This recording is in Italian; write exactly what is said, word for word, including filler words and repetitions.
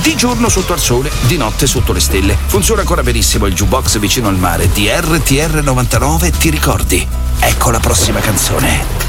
Di giorno sotto al sole, di notte sotto le stelle. Funziona ancora benissimo il jukebox vicino al mare di R T R novantanove, ti ricordi? Ecco la prossima canzone.